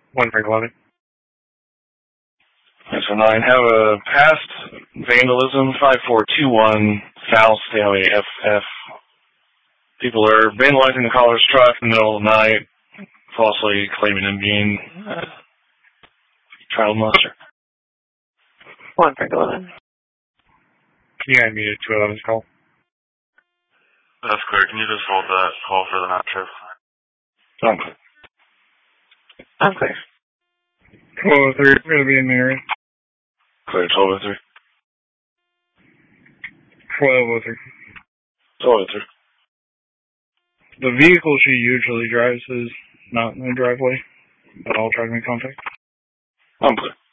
1 Frank 11. So 9, have a past vandalism, 5421 South Stanley FF. People are vandalizing the caller's truck in the middle of the night, falsely claiming him being a child molester. 1 Frank 11. Can you add me to 211's call? That's clear. Can you just hold that call for the night shift? I'm clear. I'm clear. 1203, we're going to be in the area. Clear, 1203. 1203. 1203. The vehicle she usually drives is not in the driveway, but I'll try to make contact. I'm clear.